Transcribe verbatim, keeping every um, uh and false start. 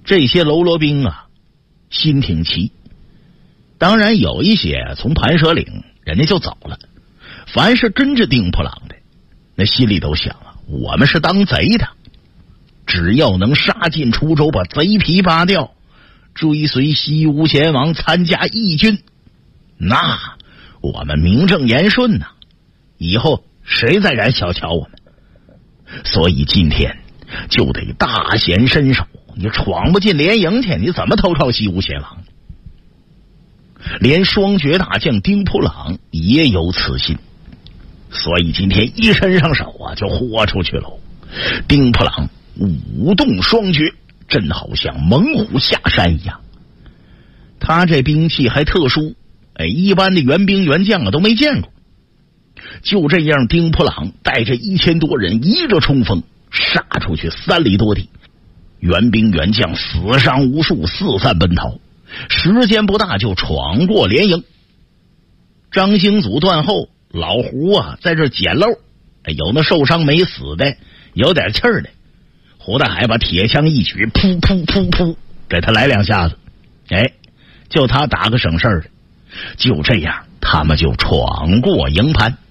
这些喽啰兵啊，心挺齐。当然有一些从盘蛇岭人家就走了，凡是跟着丁普朗的，那心里都想啊，我们是当贼的，只要能杀进滁州，把贼皮扒掉，追随西吴贤王参加义军，那我们名正言顺呐、啊，以后谁再敢小瞧我们？所以今天就得大显身手，你闯不进连营去，你怎么投靠西吴贤王？连双绝大将丁普朗也有此心，所以今天一伸上手啊，就豁出去了。丁普朗舞动双绝，真好像猛虎下山一样。他这兵器还特殊，哎，一般的援兵援将啊都没见过。就这样，丁普朗带着一千多人一个冲锋，杀出去三里多地，援兵援将死伤无数，四散奔逃。时间不大就闯过连营。张兴祖断后，老胡啊在这捡漏，有那受伤没死的，有点气儿的。胡大海把铁枪一举，噗噗噗噗，给他来两下子，哎，就他打个省事儿的。就这样，他们就闯过营盘。